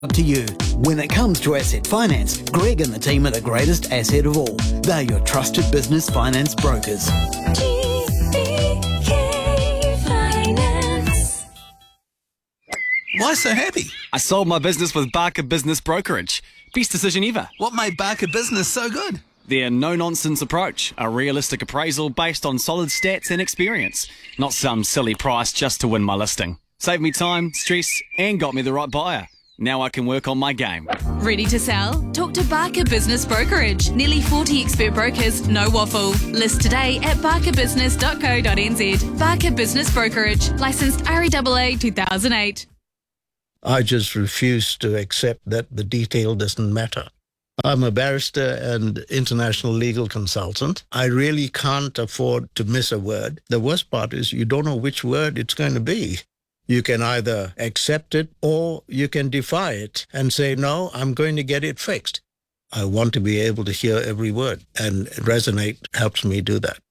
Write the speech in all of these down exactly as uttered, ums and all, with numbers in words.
Up to you. When it comes to asset finance, Greg and the team are the greatest asset of all. They're your trusted business finance brokers. G B K Finance. Why so happy? I sold my business with Barker Business Brokerage. Best decision ever. What made Barker Business so good? Their no-nonsense approach, a realistic appraisal based on solid stats and experience, not some silly price just to win my listing. Saved me time, stress, and got me the right buyer. Now I can work on my game. Ready to sell? Talk to Barker Business Brokerage. Nearly forty expert brokers, no waffle. List today at barker business dot co dot n z. Barker Business Brokerage. Licensed R E A A two thousand eight. I just refuse to accept that the detail doesn't matter. I'm a barrister and international legal consultant. I really can't afford to miss a word. The worst part is you don't know which word it's going to be. You can either accept it or you can defy it and say, no, I'm going to get it fixed. I want to be able to hear every word, and Resonate helps me do that.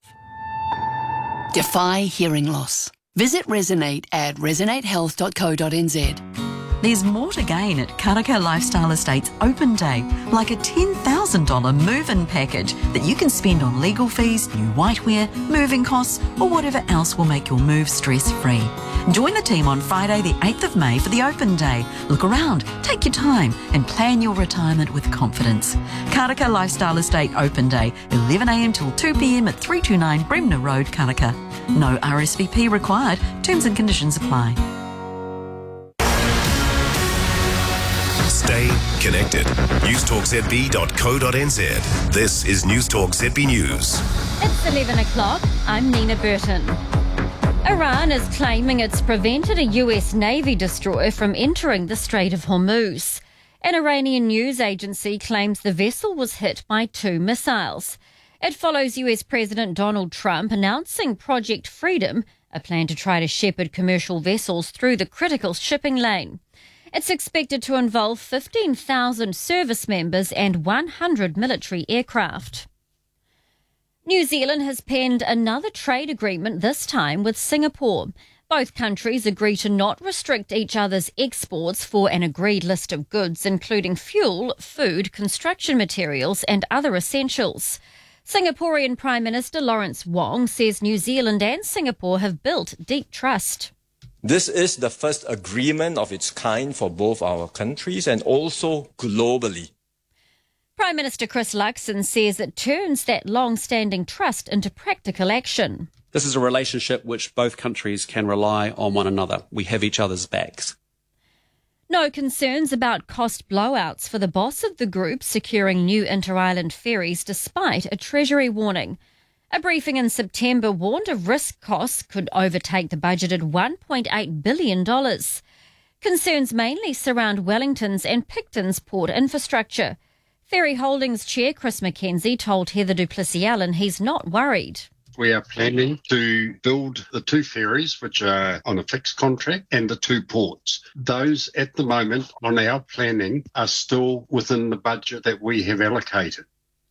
Defy hearing loss. Visit Resonate at resonate health dot co dot n z. There's more to gain at Karaka Lifestyle Estates Open Day, like a ten thousand dollars move-in package that you can spend on legal fees, new whiteware, moving costs, or whatever else will make your move stress-free. Join the team on Friday the eighth of May for the Open Day. Look around, take your time, and plan your retirement with confidence. Karaka Lifestyle Estate Open Day, eleven a m till two p m at three two nine Bremner Road, Karaka. No R S V P required. Terms and conditions apply. Stay connected. newstalk z b dot co dot n z. This is Newstalk Z B News. It's eleven o'clock. I'm Nina Burton. Iran is claiming it's prevented a U S Navy destroyer from entering the Strait of Hormuz. An Iranian news agency claims the vessel was hit by two missiles. It follows U S President Donald Trump announcing Project Freedom, a plan to try to shepherd commercial vessels through the critical shipping lane. It's expected to involve fifteen thousand service members and one hundred military aircraft. New Zealand has penned another trade agreement, this time with Singapore. Both countries agree to not restrict each other's exports for an agreed list of goods, including fuel, food, construction materials and other essentials. Singaporean Prime Minister Lawrence Wong says New Zealand and Singapore have built deep trust. This is the first agreement of its kind for both our countries and also globally. Prime Minister Chris Luxon says it turns that long-standing trust into practical action. This is a relationship which both countries can rely on one another. We have each other's backs. No concerns about cost blowouts for the boss of the group securing new inter-island ferries despite a Treasury warning. A briefing in September warned of risk costs could overtake the budgeted one point eight billion dollars. Concerns mainly surround Wellington's and Picton's port infrastructure. Ferry Holdings Chair Chris McKenzie told Heather Duplessis-Allen he's not worried. We are planning to build the two ferries, which are on a fixed contract, and the two ports. Those at the moment on our planning are still within the budget that we have allocated.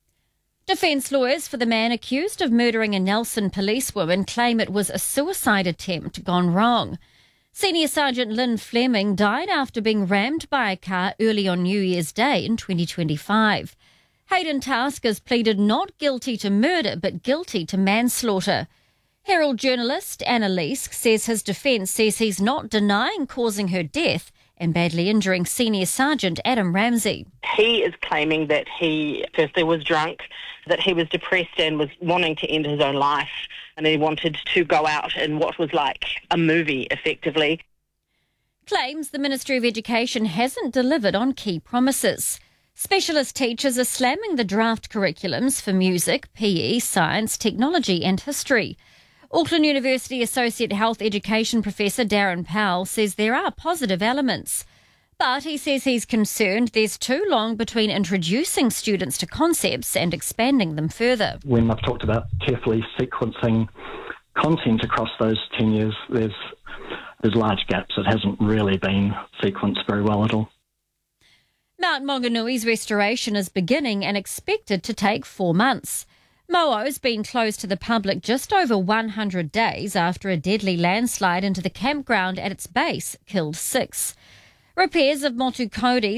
Defence lawyers for the man accused of murdering a Nelson policewoman claim it was a suicide attempt gone wrong. Senior Sergeant Lynn Fleming died after being rammed by a car early on New Year's Day in twenty twenty-five. Hayden Taskers pleaded not guilty to murder but guilty to manslaughter. Herald journalist Anna Leask says his defence says he's not denying causing her death and badly injuring Senior Sergeant Adam Ramsey. He is claiming that he firstly was drunk, that he was depressed and was wanting to end his own life, and he wanted to go out in what was like a movie, effectively. Claims the Ministry of Education hasn't delivered on key promises. Specialist teachers are slamming the draft curriculums for music, P E, science, technology and history. Auckland University Associate Health Education Professor Darren Powell says there are positive elements. But he says he's concerned there's too long between introducing students to concepts and expanding them further. When I've talked about carefully sequencing content across those ten years, there's, there's large gaps. It hasn't really been sequenced very well at all. Mount Mauganui's restoration is beginning and expected to take four months. Mo'o's been closed to the public just over one hundred days after a deadly landslide into the campground at its base killed six. Repairs of Motu Kori